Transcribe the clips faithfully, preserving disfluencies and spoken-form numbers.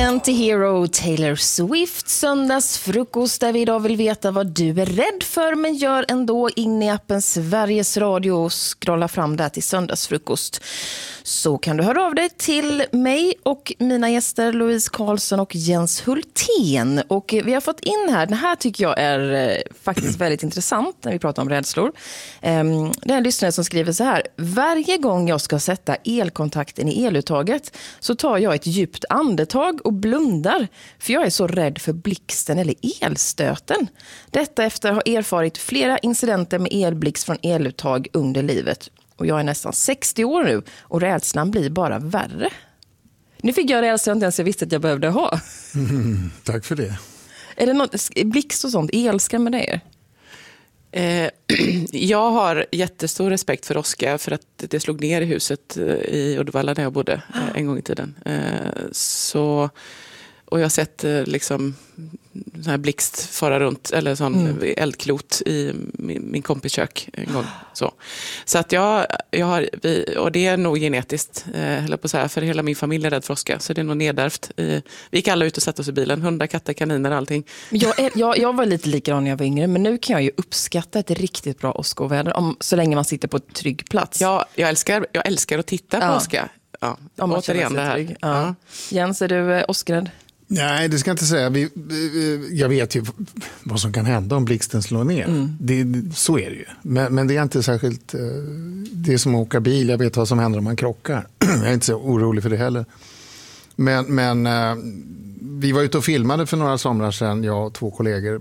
Anti-Hero, Taylor Swift, söndagsfrukost där vi idag vill veta vad du är rädd för men gör ändå in i appen Sveriges Radio och scrolla fram där till söndagsfrukost. Så kan du höra av dig till mig och mina gäster Louise Karlsson och Jens Hultén. Och vi har fått in här, den här tycker jag är faktiskt väldigt intressant när vi pratar om rädslor. Det är en lyssnare som skriver så här: varje gång jag ska sätta elkontakten i eluttaget så tar jag ett djupt andetag och blundar för jag är så rädd för blixten eller elstöten. Detta efter att ha erfarit flera incidenter med elblixt från eluttag under livet. Och jag är nästan sextio år nu och rädslan blir bara värre. Nu fick jag rädslan inte ens jag visste att jag behövde ha. Mm, tack för det. Är det något blixt och sånt? Elskar med det? Eh, jag har jättestor respekt för åska för att det slog ner i huset i Uddevalla där jag bodde eh, en gång i tiden. Eh, så, och jag har sett eh, liksom sån här blixt fara runt eller sån mm. eldklot i min, min kompis kök en gång. Så, så att jag, jag har, vi, och det är nog genetiskt eh, på så här, för hela min familj är rädd för åska, så det är nog nedärvt. Eh, vi gick alla ut och satt oss i bilen, hundar, katter, kaniner, allting. Jag, är, jag, jag var lite likadan när jag var yngre, men nu kan jag ju uppskatta ett riktigt bra åskoväder om, så länge man sitter på ett trygg plats. Ja, jag älskar, jag älskar att titta på ja. åska. Ja, om man återigen det här. Ja. Ja. Jens, är du eh, åskrädd? Nej, det ska jag inte säga. Vi, vi, jag vet ju vad som kan hända om blixten slår ner. Mm. Det, så är det ju. Men, men det är inte särskilt... Det är som att åka bil. Jag vet vad som händer om man krockar. Jag är inte så orolig för det heller. Men, men vi var ute och filmade för några somrar sedan, jag och två kollegor.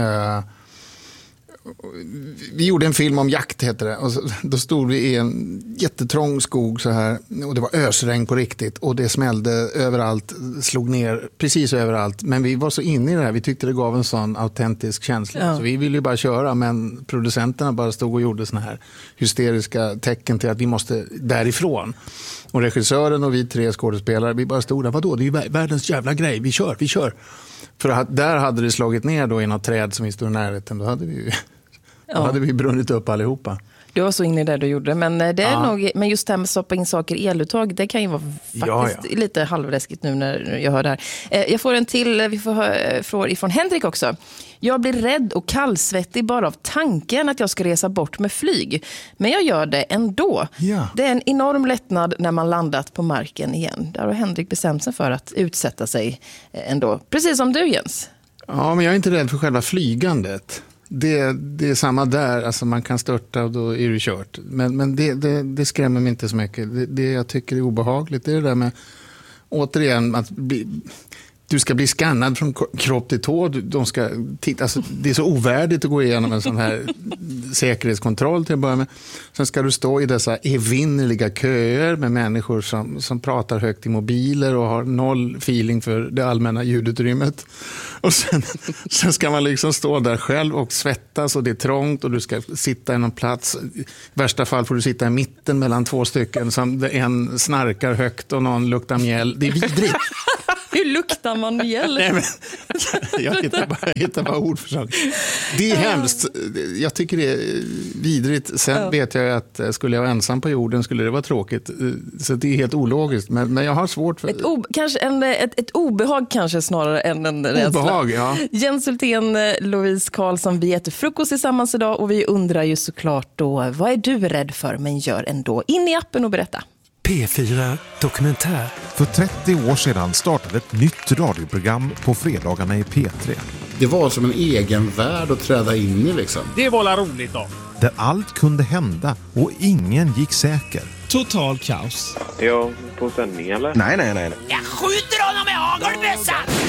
Vi gjorde en film om jakt, heter det. Och så, då stod vi i en jättetrång skog så här. Och det var ösregn på riktigt. Och det smällde överallt, slog ner precis överallt. Men vi var så inne i det här. Vi tyckte det gav en sån autentisk känsla. Ja. Så vi ville ju bara köra. Men producenterna bara stod och gjorde såna här hysteriska tecken till att vi måste därifrån. Och regissören och vi tre skådespelare, vi bara stod där. Vadå? Det är ju världens jävla grej. Vi kör, vi kör. För att där hade det slagit ner då i något träd som vi stod i närheten. Då hade vi ju... Då ja. hade vi brunnit upp allihopa. Du var så inne i det du gjorde. Men, det är ja. nog, men just det här med att stoppa in saker i eluttag, det kan ju vara faktiskt ja, ja. lite halvläskigt nu när jag hör det här. Jag får en till, vi får höra ifrån Henrik också. Jag blir rädd och kallsvettig bara av tanken att jag ska resa bort med flyg. Men jag gör det ändå. Ja. Det är en enorm lättnad när man landat på marken igen. Där har Henrik bestämt sig för att utsätta sig ändå. Precis som du, Jens. Ja, men jag är inte rädd för själva flygandet. Det, det är samma där, alltså man kan störta och då är det kört. Men, men det, det, det skrämmer mig inte så mycket. Det, det jag tycker är obehagligt, det är det där med, återigen, att bli, du ska bli skannad från kropp till tå. De ska titta, alltså, det är så ovärdigt att gå igenom en sån här säkerhetskontroll till att börja med. Sen ska du stå i dessa evinnerliga köer med människor som, som pratar högt i mobiler och har noll feeling för det allmänna ljudutrymmet. Och sen, sen ska man liksom stå där själv och svettas och det är trångt och du ska sitta i någon plats. I värsta fall får du sitta i mitten mellan två stycken som en snarkar högt och någon luktar mjäll. Det är vidrigt. Hur luktar man mjäll? Nej, men, jag hittar bara, jag hittar bara ord för saker. Det är hemskt. Jag tycker det är vidrigt. Sen ja. vet jag att skulle jag vara ensam på jorden skulle det vara tråkigt. Så det är helt ologiskt. Men, men jag har svårt för... Ett, o, kanske en, ett, ett obehag kanske snarare än en rädsla. Obehag, ja. Jens Hultén, Louise Karlsson, vi äter frukost tillsammans idag och vi undrar ju såklart då, vad är du rädd för men gör ändå? In i appen och berätta. P fyra Dokumentär. För trettio år sedan startade ett nytt radioprogram på fredagarna i P tre. Det var som en egen värld att träda in i liksom. Det var roligt då. Där allt kunde hända och ingen gick säker. Total kaos. Är jag på sändning eller? Nej, nej, nej. nej. Jag skjuter honom med hagelbössan!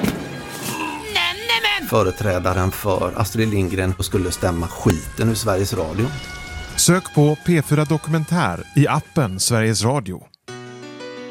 Företrädaren för Astrid Lindgren och skulle stämma skiten ur Sveriges Radio. Sök på P fyra Dokumentär i appen Sveriges Radio.